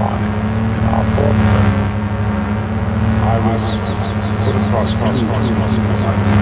time in our thoughts. I was put across